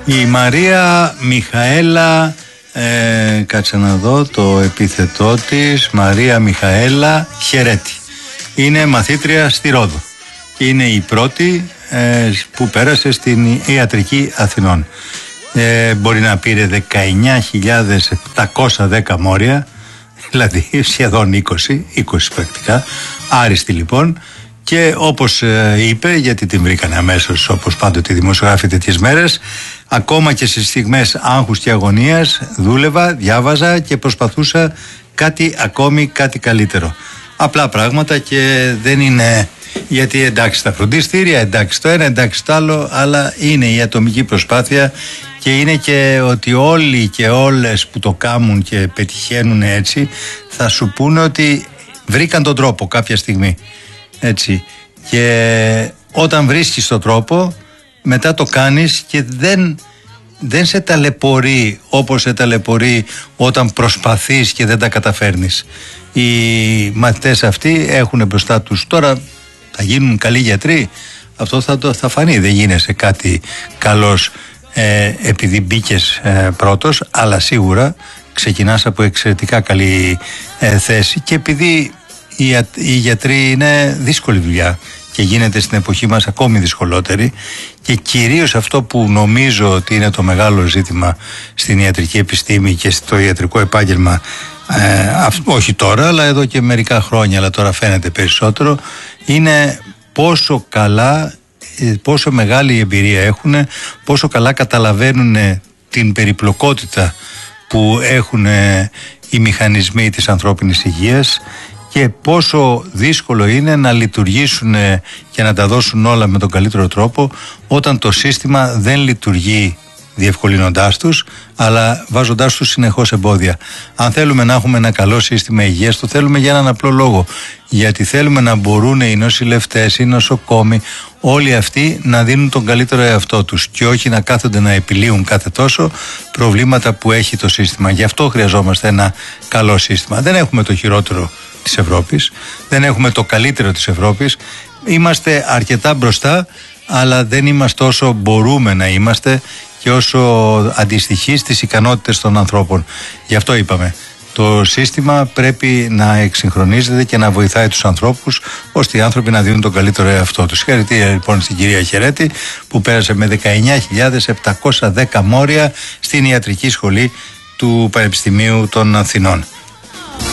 Η Μαρία Μιχαέλα, κάτσε να δω το επίθετό της, Μαρία Μιχαέλα Χερέτη. Είναι μαθήτρια στη Ρόδο. Είναι η πρώτη που πέρασε στην Ιατρική Αθηνών. Μπορεί να πήρε 19.710 μόρια, δηλαδή σχεδόν 20 πρακτικά, άριστη λοιπόν. Και όπως είπε, γιατί την βρήκανε αμέσως, όπως πάντοτε οι δημοσιογράφοι τέτοιες μέρες, ακόμα και σε στιγμές άγχους και αγωνίας δούλευα, διάβαζα και προσπαθούσα κάτι καλύτερο. Απλά πράγματα και δεν είναι, γιατί εντάξει τα φροντιστήρια, εντάξει το ένα, εντάξει το άλλο, αλλά είναι η ατομική προσπάθεια και είναι και ότι όλοι και όλες που το κάνουν και πετυχαίνουν έτσι θα σου πούνε ότι βρήκαν τον τρόπο κάποια στιγμή. Έτσι. Και όταν βρίσκεις τον τρόπο, μετά το κάνεις και δεν σε ταλαιπωρεί όπως σε ταλαιπωρεί όταν προσπαθείς και δεν τα καταφέρνεις. Οι μαθητές αυτοί έχουν μπροστά τους, τώρα θα γίνουν καλοί γιατροί, αυτό θα φανεί, δεν γίνεσαι κάτι καλός επειδή μπήκες πρώτος, αλλά σίγουρα ξεκινάς από εξαιρετικά καλή θέση και επειδή οι γιατροί είναι δύσκολη δουλειά και γίνεται στην εποχή μας ακόμη δυσκολότερη και κυρίως αυτό που νομίζω ότι είναι το μεγάλο ζήτημα στην ιατρική επιστήμη και στο ιατρικό επάγγελμα, όχι τώρα αλλά εδώ και μερικά χρόνια, αλλά τώρα φαίνεται περισσότερο, είναι πόσο καλά, πόσο μεγάλη εμπειρία έχουν, πόσο καλά καταλαβαίνουν την περιπλοκότητα που έχουν οι μηχανισμοί της ανθρώπινης υγείας και πόσο δύσκολο είναι να λειτουργήσουν και να τα δώσουν όλα με τον καλύτερο τρόπο όταν το σύστημα δεν λειτουργεί διευκολύνοντάς τους, αλλά βάζοντάς τους συνεχώς εμπόδια. Αν θέλουμε να έχουμε ένα καλό σύστημα υγείας, το θέλουμε για έναν απλό λόγο. Γιατί θέλουμε να μπορούν οι νοσηλευτές, οι νοσοκόμοι, όλοι αυτοί να δίνουν τον καλύτερο εαυτό τους και όχι να κάθονται να επιλύουν κάθε τόσο προβλήματα που έχει το σύστημα. Γι' αυτό χρειαζόμαστε ένα καλό σύστημα. Δεν έχουμε το χειρότερο της Ευρώπης, δεν έχουμε το καλύτερο της Ευρώπης. Είμαστε αρκετά μπροστά, αλλά δεν είμαστε όσο μπορούμε να είμαστε και όσο αντιστοιχεί στις ικανότητες των ανθρώπων. Γι' αυτό είπαμε, το σύστημα πρέπει να εξυγχρονίζεται και να βοηθάει τους ανθρώπους, ώστε οι άνθρωποι να δίνουν τον καλύτερο εαυτό τους. Συγχαρητήρια λοιπόν στην κυρία Χερέτη που πέρασε με 19.710 μόρια στην ιατρική σχολή του Πανεπιστημίου των Αθηνών.